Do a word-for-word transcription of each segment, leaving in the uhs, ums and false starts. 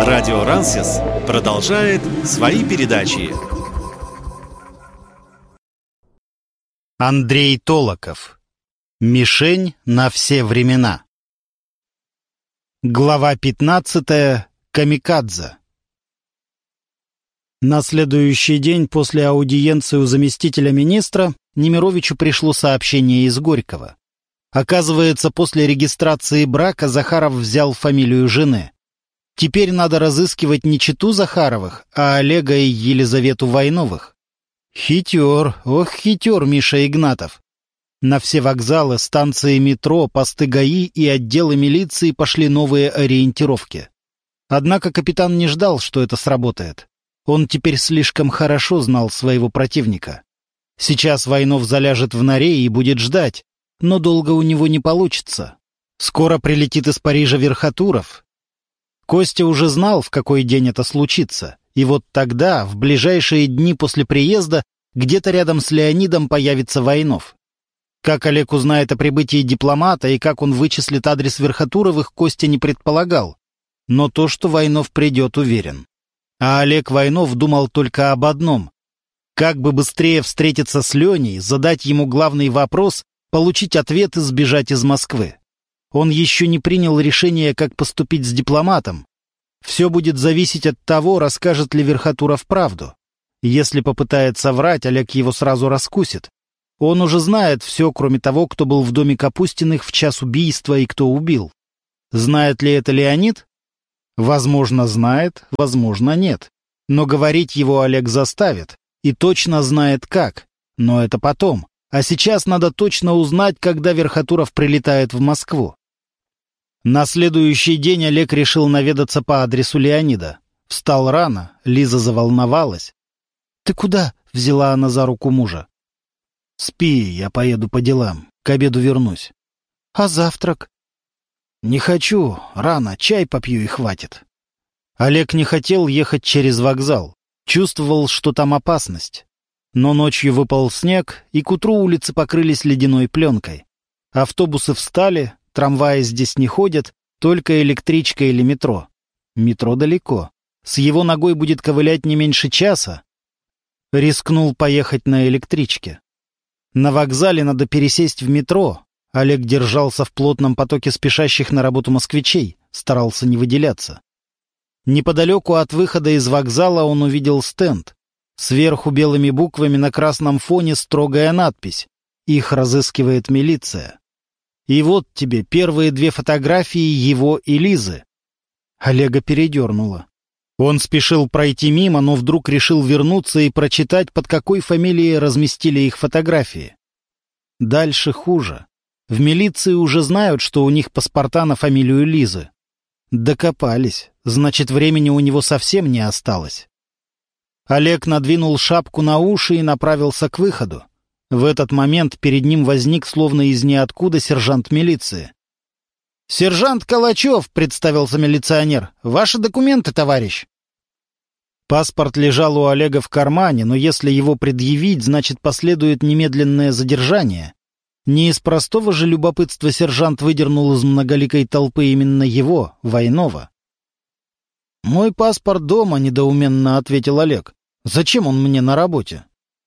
Радио Рансис продолжает свои передачи. Андрей Толоков. Мишень на все времена. Глава пятнадцатая. Камикадзе. На следующий день после аудиенции у заместителя министра Немировичу пришло сообщение из Горького. Оказывается, после регистрации брака Захаров взял фамилию жены. Теперь надо разыскивать не чету Захаровых, а Олега и Елизавету Войновых. Хитер, ох, хитер Миша Игнатов. На все вокзалы, станции метро, посты ГАИ и отделы милиции пошли новые ориентировки. Однако капитан не ждал, что это сработает. Он теперь слишком хорошо знал своего противника. Сейчас Войнов заляжет в норе и будет ждать, но долго у него не получится. Скоро прилетит из Парижа Верхотуров. Костя уже знал, в какой день это случится, и вот тогда, в ближайшие дни после приезда, где-то рядом с Леонидом появится Войнов. Как Олег узнает о прибытии дипломата и как он вычислит адрес Верхотуровых, Костя не предполагал. Но то, что Войнов придет, уверен. А Олег Войнов думал только об одном. Как бы быстрее встретиться с Леней, задать ему главный вопрос, получить ответ и сбежать из Москвы. Он еще не принял решение, как поступить с дипломатом. Все будет зависеть от того, расскажет ли Верхотуров правду. Если попытается врать, Олег его сразу раскусит. Он уже знает все, кроме того, кто был в доме Капустиных в час убийства и кто убил. Знает ли это Леонид? Возможно, знает, возможно, нет. Но говорить его Олег заставит. И точно знает как. Но это потом. А сейчас надо точно узнать, когда Верхотуров прилетает в Москву. На следующий день Олег решил наведаться по адресу Леонида. Встал рано, Лиза заволновалась. «Ты куда?» — взяла она за руку мужа. «Спи, я поеду по делам, к обеду вернусь». «А завтрак?» «Не хочу, рано, чай попью и хватит». Олег не хотел ехать через вокзал, чувствовал, что там опасность. Но ночью выпал снег, и к утру улицы покрылись ледяной пленкой. Автобусы встали, трамваи здесь не ходят, только электричка или метро. Метро далеко. С его ногой будет ковылять не меньше часа. Рискнул поехать на электричке. На вокзале надо пересесть в метро. Олег держался в плотном потоке спешащих на работу москвичей, старался не выделяться. Неподалеку от выхода из вокзала он увидел стенд. Сверху белыми буквами на красном фоне строгая надпись: «Их разыскивает милиция». И вот тебе первые две фотографии его и Лизы. Олега передернуло. Он спешил пройти мимо, но вдруг решил вернуться и прочитать, под какой фамилией разместили их фотографии. Дальше хуже. В милиции уже знают, что у них паспорта на фамилию Лизы. Докопались. Значит, времени у него совсем не осталось. Олег надвинул шапку на уши и направился к выходу. В этот момент перед ним возник, словно из ниоткуда, сержант милиции. «Сержант Калачев», — представился милиционер. «Ваши документы, товарищ». Паспорт лежал у Олега в кармане, но если его предъявить, значит, последует немедленное задержание. Не из простого же любопытства сержант выдернул из многоликой толпы именно его, Войнова. «Мой паспорт дома», — недоуменно ответил Олег. «Зачем он мне на работе?»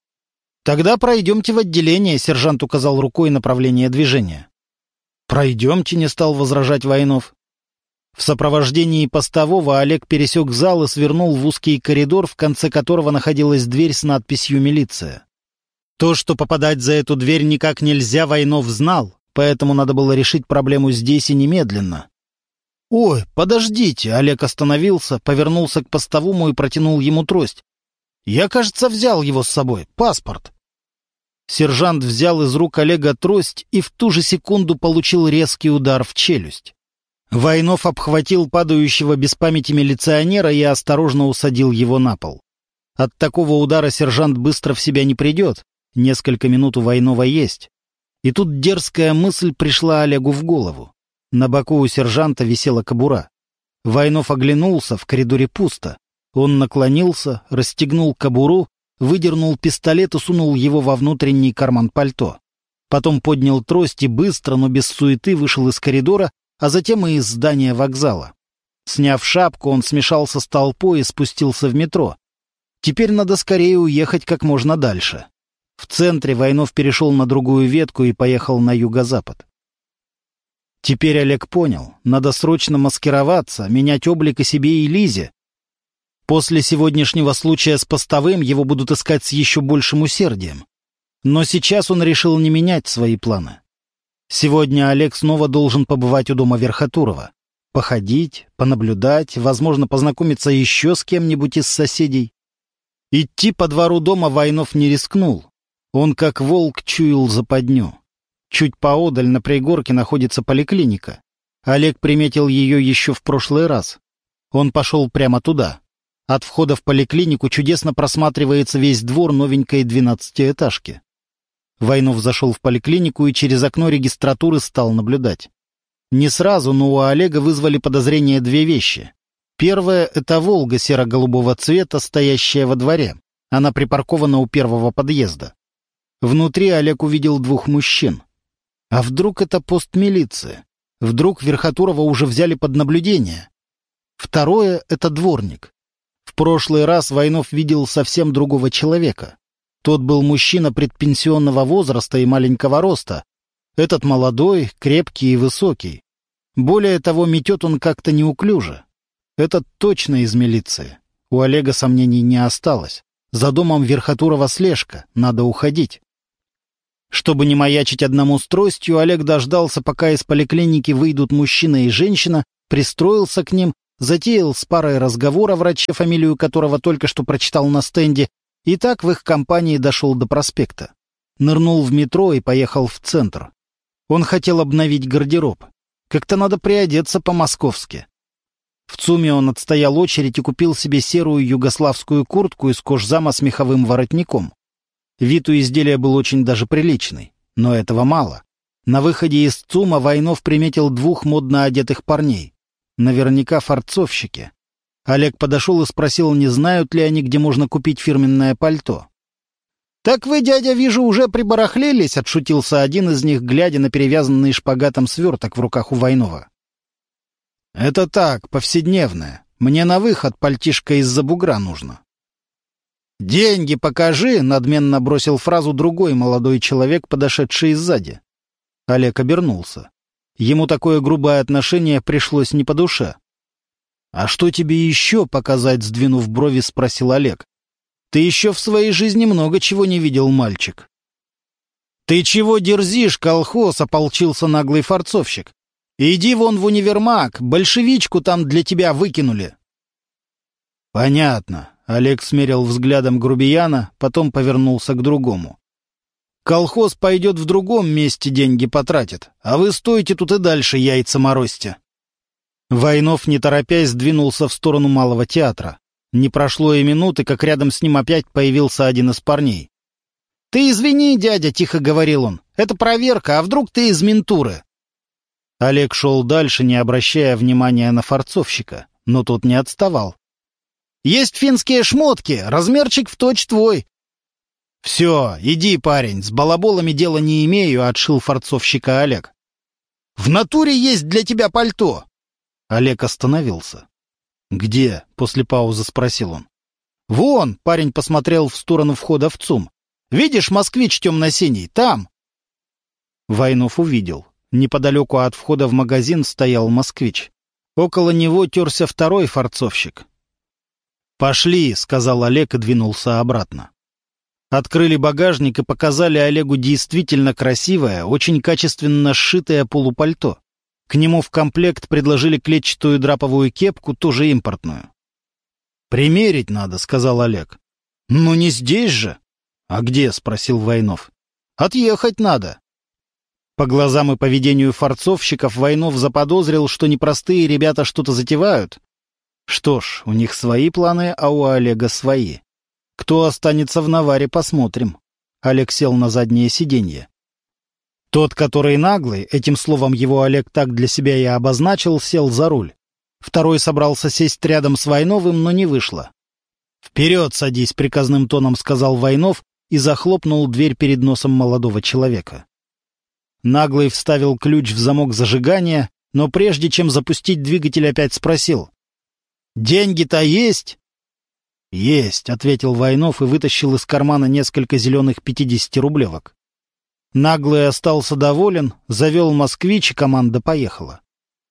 «Тогда пройдемте в отделение», — сержант указал рукой направление движения. «Пройдемте», — не стал возражать Войнов. В сопровождении постового Олег пересек зал и свернул в узкий коридор, в конце которого находилась дверь с надписью «Милиция». То, что попадать за эту дверь никак нельзя, Войнов знал, поэтому надо было решить проблему здесь и немедленно. «Ой, подождите!» — Олег остановился, повернулся к постовому и протянул ему трость. «Я, кажется, взял его с собой. Паспорт». Сержант взял из рук Олега трость и в ту же секунду получил резкий удар в челюсть. Войнов обхватил падающего без памяти милиционера и осторожно усадил его на пол. От такого удара сержант быстро в себя не придет. Несколько минут у Войнова есть. И тут дерзкая мысль пришла Олегу в голову. На боку у сержанта висела кобура. Войнов оглянулся, в коридоре пусто. Он наклонился, расстегнул кобуру, выдернул пистолет и сунул его во внутренний карман пальто. Потом поднял трость и быстро, но без суеты вышел из коридора, а затем и из здания вокзала. Сняв шапку, он смешался с толпой и спустился в метро. Теперь надо скорее уехать как можно дальше. В центре Войнов перешел на другую ветку и поехал на юго-запад. Теперь Олег понял, надо срочно маскироваться, менять облик и себе, и Лизе. После сегодняшнего случая с постовым его будут искать с еще большим усердием. Но сейчас он решил не менять свои планы. Сегодня Олег снова должен побывать у дома Верхотурова. Походить, понаблюдать, возможно, познакомиться еще с кем-нибудь из соседей. Идти по двору дома Войнов не рискнул. Он, как волк, чуял западню. Чуть поодаль на пригорке находится поликлиника. Олег приметил ее еще в прошлый раз. Он пошел прямо туда. От входа в поликлинику чудесно просматривается весь двор новенькой двенадцатиэтажки. Войнов зашел в поликлинику и через окно регистратуры стал наблюдать. Не сразу, но у Олега вызвали подозрения две вещи. Первая — это «Волга» серо-голубого цвета, стоящая во дворе. Она припаркована у первого подъезда. Внутри Олег увидел двух мужчин. А вдруг это пост милиции? Вдруг Верхотурова уже взяли под наблюдение? Второе — это дворник. В прошлый раз Войнов видел совсем другого человека. Тот был мужчина предпенсионного возраста и маленького роста. Этот молодой, крепкий и высокий. Более того, метет он как-то неуклюже. Этот точно из милиции. У Олега сомнений не осталось. За домом Верхотурова слежка, надо уходить. Чтобы не маячить одному с тростью, Олег дождался, пока из поликлиники выйдут мужчина и женщина, пристроился к ним, затеял с парой разговор о враче, фамилию которого только что прочитал на стенде, и так в их компании дошел до проспекта. Нырнул в метро и поехал в центр. Он хотел обновить гардероб. Как-то надо приодеться по-московски. В ЦУМе он отстоял очередь и купил себе серую югославскую куртку из кожзама с меховым воротником. Вид у изделия был очень даже приличный, но этого мало. На выходе из ЦУМа Войнов приметил двух модно одетых парней. Наверняка фарцовщики. Олег подошел и спросил, не знают ли они, где можно купить фирменное пальто. «Так вы, дядя, вижу, уже прибарахлились», — отшутился один из них, глядя на перевязанный шпагатом сверток в руках у Войнова. «Это так, повседневное. Мне на выход пальтишко из-за бугра нужно». «Деньги покажи», — надменно бросил фразу другой молодой человек, подошедший сзади. Олег обернулся. Ему такое грубое отношение пришлось не по душе. «А что тебе еще показать?» — сдвинув брови, спросил Олег. «Ты еще в своей жизни много чего не видел, мальчик». «Ты чего дерзишь, колхоз?» — ополчился наглый фарцовщик. «Иди вон в универмаг, большевичку там для тебя выкинули». «Понятно». Олег смерил взглядом грубияна, потом повернулся к другому. «Колхоз пойдет в другом месте, деньги потратит, а вы стойте тут и дальше яйца морозьте». Войнов, не торопясь, двинулся в сторону Малого театра. Не прошло и минуты, как рядом с ним опять появился один из парней. «Ты извини, дядя», — тихо говорил он, — «это проверка, а вдруг ты из ментуры?» Олег шел дальше, не обращая внимания на фарцовщика, но тот не отставал. «Есть финские шмотки, размерчик в точь твой». «Все, иди, парень, с балаболами дела не имею», — отшил фарцовщика Олег. «В натуре есть для тебя пальто». Олег остановился. «Где?» — после паузы спросил он. «Вон», — парень посмотрел в сторону входа в ЦУМ. «Видишь, москвич темно-синий, там». Войнов увидел. Неподалеку от входа в магазин стоял москвич. Около него терся второй фарцовщик. «Пошли», — сказал Олег и двинулся обратно. Открыли багажник и показали Олегу действительно красивое, очень качественно сшитое полупальто. К нему в комплект предложили клетчатую драповую кепку, тоже импортную. «Примерить надо», — сказал Олег. «Ну не здесь же». «А где?» — спросил Войнов. «Отъехать надо». По глазам и поведению фарцовщиков Войнов заподозрил, что непростые ребята что-то затевают. Что ж, у них свои планы, а у Олега свои. Кто останется в наваре, посмотрим. Олег сел на заднее сиденье. Тот, который наглый, этим словом его Олег так для себя и обозначил, сел за руль. Второй собрался сесть рядом с Войновым, но не вышло. «Вперед садись», — приказным тоном сказал Войнов и захлопнул дверь перед носом молодого человека. Наглый вставил ключ в замок зажигания, но прежде чем запустить двигатель, опять спросил. Деньги-то есть?» «Есть», — ответил Войнов и вытащил из кармана несколько зеленых пятидесятирублевок. Наглый остался доволен, завел москвич, и команда поехала.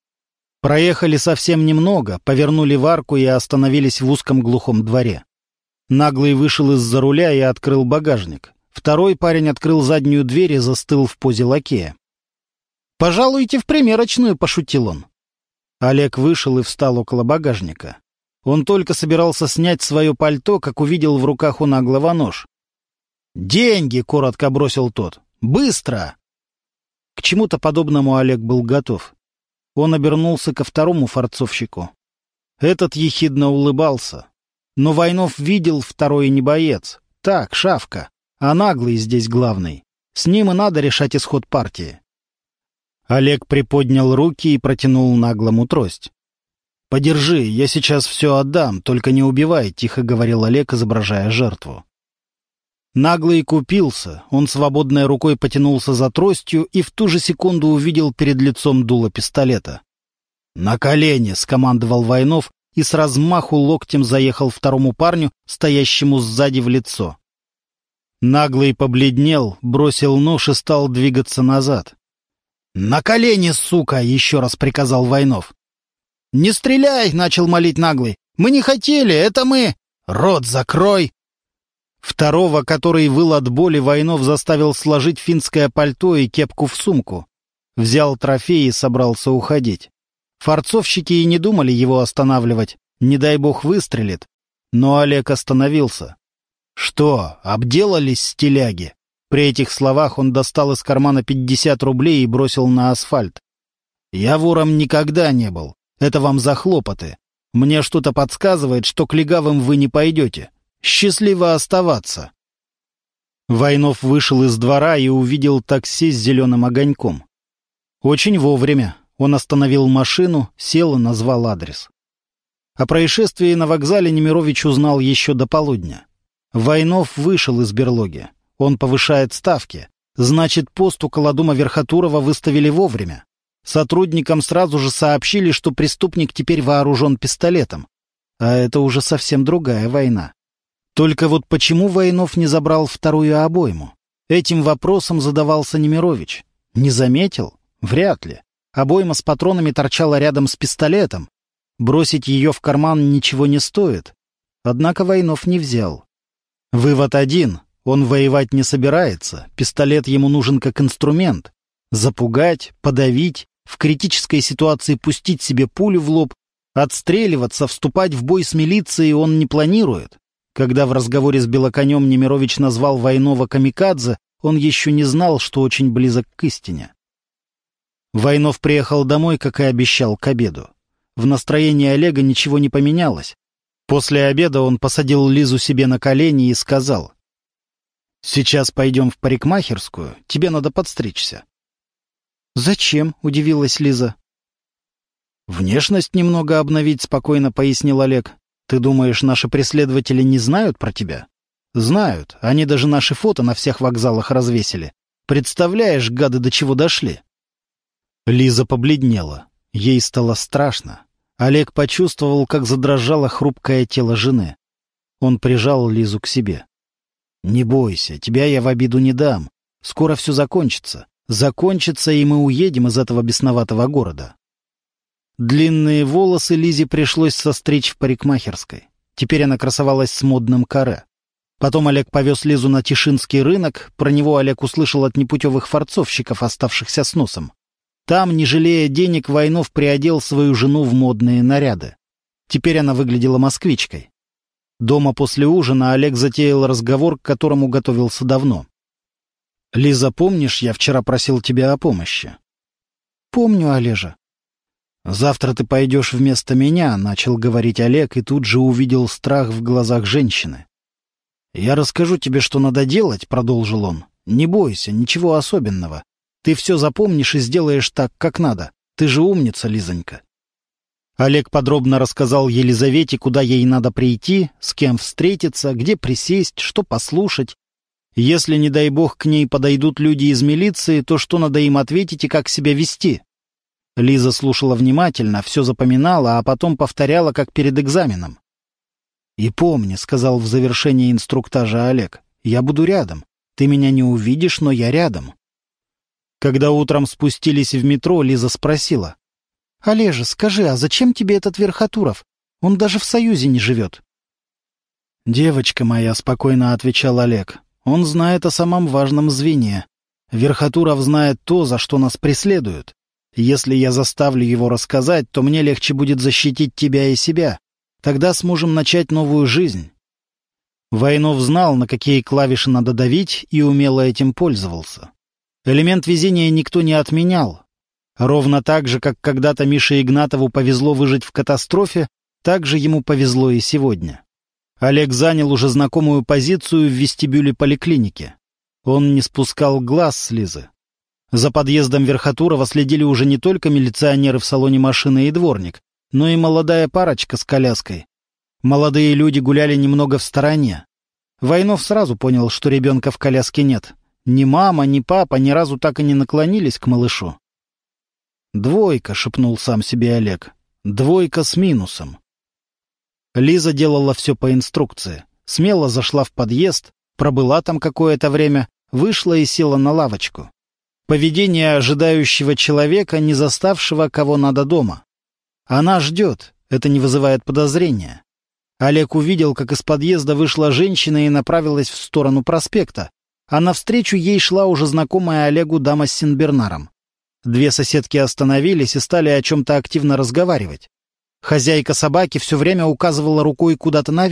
Проехали совсем немного, повернули в арку и остановились в узком глухом дворе. Наглый вышел из-за руля и открыл багажник. Второй парень открыл заднюю дверь и застыл в позе лакея. «Пожалуйте в примерочную», — пошутил он. Олег вышел и встал около багажника. Он только собирался снять свое пальто, как увидел в руках у наглого нож. «Деньги!» — коротко бросил тот. «Быстро!» К чему-то подобному Олег был готов. Он обернулся ко второму форцовщику. Этот ехидно улыбался. Но Войнов видел, второй не боец. Так, шавка. А наглый здесь главный. С ним и надо решать исход партии. Олег приподнял руки и протянул наглому трость. «Подержи, я сейчас все отдам, только не убивай», — тихо говорил Олег, изображая жертву. Наглый купился, он свободной рукой потянулся за тростью и в ту же секунду увидел перед лицом дуло пистолета. «На колени!» — скомандовал Войнов и с размаху локтем заехал второму парню, стоящему сзади, в лицо. Наглый побледнел, бросил нож и стал двигаться назад. «На колени, сука!» — еще раз приказал Войнов. «Не стреляй!» — начал молить Наглый. «Мы не хотели, это мы...» «Рот закрой!» Второго, который выл от боли, Войнов заставил сложить финское пальто и кепку в сумку. Взял трофей и собрался уходить. Форцовщики и не думали его останавливать, не дай бог выстрелит. Но Олег остановился. «Что, обделались стиляги?» При этих словах он достал из кармана пятьдесят рублей и бросил на асфальт. «Я вором никогда не был. Это вам за хлопоты. Мне что-то подсказывает, что к легавым вы не пойдете. Счастливо оставаться!» Войнов вышел из двора и увидел такси с зеленым огоньком. Очень вовремя. Он остановил машину, сел и назвал адрес. О происшествии на вокзале Немирович узнал еще до полудня. Войнов вышел из берлоги. Он повышает ставки. Значит, пост около дома Верхотурова выставили вовремя. Сотрудникам сразу же сообщили, что преступник теперь вооружен пистолетом. А это уже совсем другая война. Только вот почему Войнов не забрал вторую обойму? Этим вопросом задавался Немирович. Не заметил? Вряд ли. Обойма с патронами торчала рядом с пистолетом. Бросить ее в карман ничего не стоит. Однако Войнов не взял. Вывод один. Он воевать не собирается. Пистолет ему нужен как инструмент. Запугать, подавить, в критической ситуации пустить себе пулю в лоб, отстреливаться, вступать в бой с милицией он не планирует. Когда в разговоре с Белоконем Немирович назвал Войнова камикадзе, он еще не знал, что очень близок к истине. Войнов приехал домой, как и обещал, к обеду. В настроении Олега ничего не поменялось. После обеда он посадил Лизу себе на колени и сказал: «Сейчас пойдем в парикмахерскую, тебе надо подстричься». «Зачем?» — удивилась Лиза. «Внешность немного обновить», — спокойно пояснил Олег. «Ты думаешь, наши преследователи не знают про тебя?» «Знают. Они даже наши фото на всех вокзалах развесили. Представляешь, гады, до чего дошли?» Лиза побледнела. Ей стало страшно. Олег почувствовал, как задрожало хрупкое тело жены. Он прижал Лизу к себе. «Не бойся, тебя я в обиду не дам. Скоро все закончится. Закончится, и мы уедем из этого бесноватого города». Длинные волосы Лизе пришлось состричь в парикмахерской. Теперь она красовалась с модным каре. Потом Олег повез Лизу на Тишинский рынок. Про него Олег услышал от непутевых форцовщиков, оставшихся с носом. Там, не жалея денег, Войнов приодел свою жену в модные наряды. Теперь она выглядела москвичкой. Дома после ужина Олег затеял разговор, к которому готовился давно. «Лиза, помнишь, я вчера просил тебя о помощи?» «Помню, Олежа». «Завтра ты пойдешь вместо меня», — начал говорить Олег, и тут же увидел страх в глазах женщины. «Я расскажу тебе, что надо делать», — продолжил он. «Не бойся, ничего особенного. Ты все запомнишь и сделаешь так, как надо. Ты же умница, Лизонька». Олег подробно рассказал Елизавете, куда ей надо прийти, с кем встретиться, где присесть, что послушать. Если, не дай бог, к ней подойдут люди из милиции, то что надо им ответить и как себя вести. Лиза слушала внимательно, все запоминала, а потом повторяла, как перед экзаменом. «И помни», — сказал в завершении инструктажа Олег, — «я буду рядом. Ты меня не увидишь, но я рядом». Когда утром спустились в метро, Лиза спросила: «Олежа, скажи, а зачем тебе этот Верхотуров? Он даже в Союзе не живет». «Девочка моя», — спокойно отвечал Олег, — «он знает о самом важном звене. Верхотуров знает то, за что нас преследуют. Если я заставлю его рассказать, то мне легче будет защитить тебя и себя. Тогда сможем начать новую жизнь». Войнов знал, на какие клавиши надо давить, и умело этим пользовался. Элемент везения никто не отменял. Ровно так же, как когда-то Мише Игнатову повезло выжить в катастрофе, так же ему повезло и сегодня. Олег занял уже знакомую позицию в вестибюле поликлиники. Он не спускал глаз с Лизы. За подъездом Верхотурова следили уже не только милиционеры в салоне машины и дворник, но и молодая парочка с коляской. Молодые люди гуляли немного в стороне. Войнов сразу понял, что ребенка в коляске нет. Ни мама, ни папа ни разу так и не наклонились к малышу. «Двойка», — шепнул сам себе Олег. «Двойка с минусом». Лиза делала все по инструкции. Смело зашла в подъезд, пробыла там какое-то время, вышла и села на лавочку. Поведение ожидающего человека, не заставшего кого надо дома. Она ждет, это не вызывает подозрения. Олег увидел, как из подъезда вышла женщина и направилась в сторону проспекта, а навстречу ей шла уже знакомая Олегу дама с сенбернаром. Две соседки остановились и стали о чем-то активно разговаривать. Хозяйка собаки все время указывала рукой куда-то наверх.